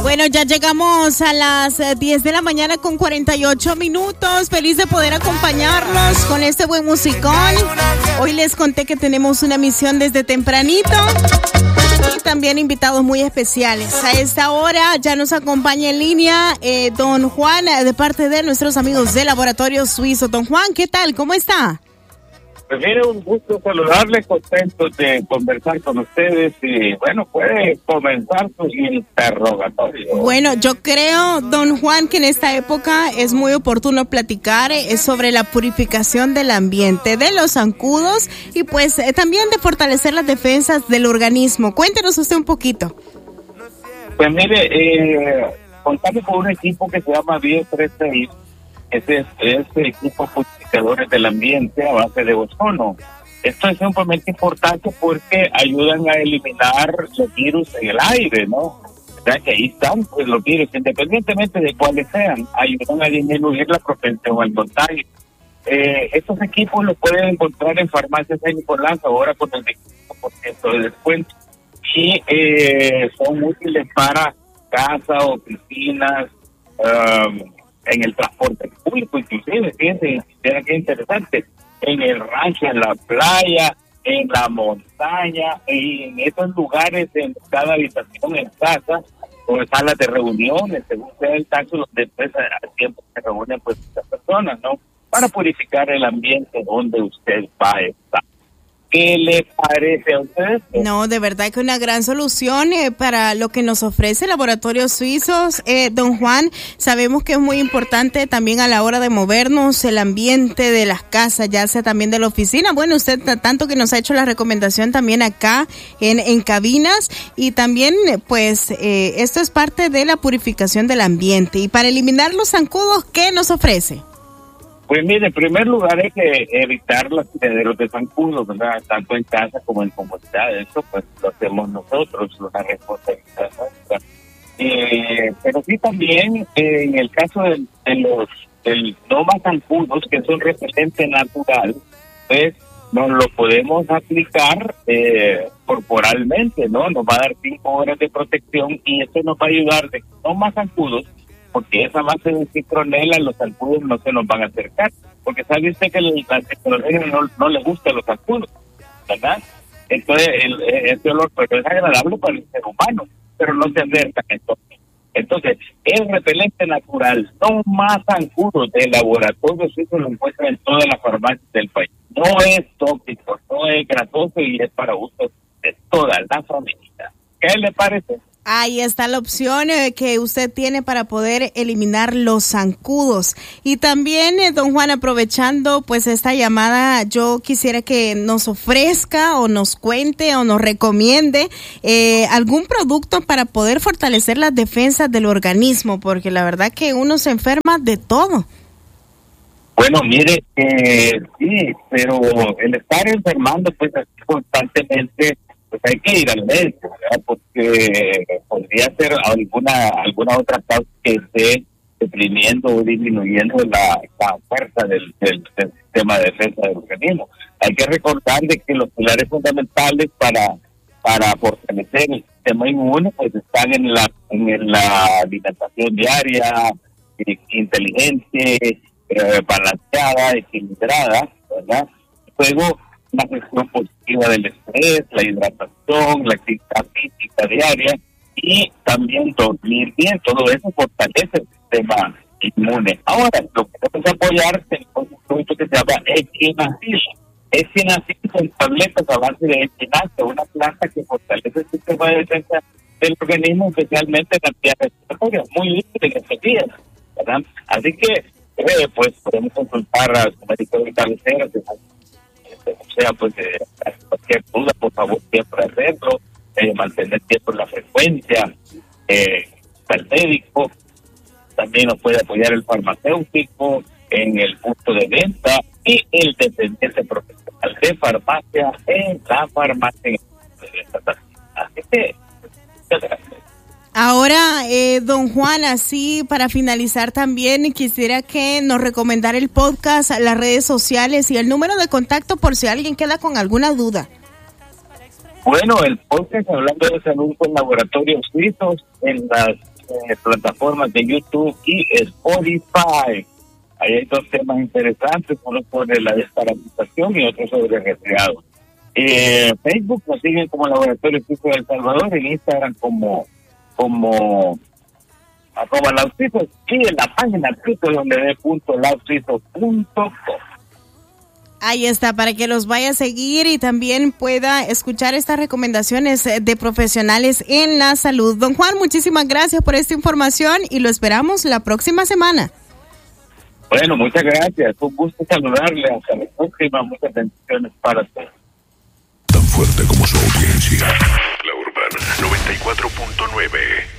Bueno, ya llegamos a las 10 de la mañana con 48 minutos. Feliz de poder acompañarlos con este buen musicón. Hoy les conté que tenemos una misión desde tempranito y también invitados muy especiales. A esta hora ya nos acompaña en línea don Juan, de parte de nuestros amigos de Laboratorio Suizo. Don Juan, ¿qué tal? ¿Cómo está? Pues mire, un gusto saludarle, contento de conversar con ustedes y bueno, puede comenzar su interrogatorio. Bueno, yo creo, don Juan, que en esta época es muy oportuno platicar sobre la purificación del ambiente, de los zancudos y pues también de fortalecer las defensas del organismo. Cuéntenos usted un poquito. Pues mire, contamos con un equipo que se llama Bio36. Este equipo purificadores del ambiente a base de ozono. Esto es sumamente importante porque ayudan a eliminar los virus en el aire, ¿no? O sea que ahí están pues los virus, independientemente de cuáles sean, ayudan a disminuir la propensión al contagio. Estos equipos los pueden encontrar en farmacias San Nicolás ahora con el 25% de descuento y son útiles para casa, oficinas, en el transporte público, inclusive, fíjense, qué interesante, en el rancho, en la playa, en la montaña, en esos lugares, en cada habitación, en casa, o en salas de reuniones, según sea el caso, donde pues, al tiempo se reúnen pues estas personas, ¿no? Para purificar el ambiente donde usted va a estar. ¿Qué le parece a ustedes? No, de verdad que una gran solución para lo que nos ofrece Laboratorios Suizos. Don Juan, sabemos que es muy importante también a la hora de movernos el ambiente de las casas, ya sea también de la oficina. Bueno, usted tanto que nos ha hecho la recomendación también acá en cabinas y también pues esto es parte de la purificación del ambiente. Y para eliminar los zancudos, ¿qué nos ofrece? Pues mire, en primer lugar hay que evitar los criaderos de zancudos, ¿verdad? Tanto en casa como en comunidad. Eso pues lo hacemos nosotros, una responsabilidad nuestra. Pero sí también en el caso de los no más zancudos, que son repelente natural, pues nos lo podemos aplicar corporalmente, ¿no? Nos va a dar 5 horas de protección y esto nos va a ayudar de no más zancudos, porque esa base de citronela, los zancudos no se nos van a acercar, porque sabe usted que la citronela no le gusta a los zancudos, ¿verdad? Entonces, este olor pues, es agradable para el ser humano, pero no se acerca entonces, el repelente natural, no más zancudos de Laboratorio Suizo, lo encuentra en todas las farmacias del país. No es tóxico, no es grasoso y es para uso de toda la familia. ¿Qué le parece? Ahí está la opción que usted tiene para poder eliminar los zancudos. Y también, don Juan, aprovechando pues esta llamada, yo quisiera que nos ofrezca o nos cuente o nos recomiende algún producto para poder fortalecer las defensas del organismo, porque la verdad que uno se enferma de todo. Bueno, mire, sí, pero el estar enfermando pues constantemente, pues hay que ir al médico, ¿verdad? Porque podría ser alguna otra causa que esté deprimiendo o disminuyendo la fuerza del sistema de defensa del organismo. Hay que recordar de que los pilares fundamentales para fortalecer el sistema inmune pues están en la alimentación diaria, inteligente, balanceada, equilibrada, ¿verdad? Luego, la gestión positiva del estrés, la hidratación, la actividad física diaria y también dormir bien. Todo eso fortalece el sistema inmune. Ahora, lo que debemos apoyar es un producto que se llama Echinacil. Echinacil son tabletas a base de echinacea, una planta que fortalece el sistema de defensa del organismo, especialmente en las vías respiratorias, muy útil en estos días, ¿verdad? Así que, pues, podemos consultar a su médico de cabecera, o sea, pues cualquier duda, por favor, siempre hacerlo, mantener siempre la frecuencia al médico. También nos puede apoyar el farmacéutico en el punto de venta y el dependiente profesional de farmacia en la farmacia. Así que, muchas gracias. Ahora, don Juan, así para finalizar también quisiera que nos recomendara el podcast, las redes sociales y el número de contacto por si alguien queda con alguna duda. Bueno, el podcast Hablando de Salud con Laboratorios Suizos en las plataformas de YouTube y Spotify. Ahí hay 2 temas interesantes, uno sobre la desparasitación y otro sobre resfriados. Facebook nos siguen como Laboratorio Suizo de El Salvador, en Instagram como @lausuizos y en la página www.lausuizos.com. Ahí está, para que los vaya a seguir y también pueda escuchar estas recomendaciones de profesionales en la salud. Don Juan, muchísimas gracias por esta información y lo esperamos la próxima semana. Bueno, muchas gracias. Un gusto saludarle. Hasta la próxima. Muchas bendiciones para todos. Tan fuerte como su audiencia. La Urbana 94.9.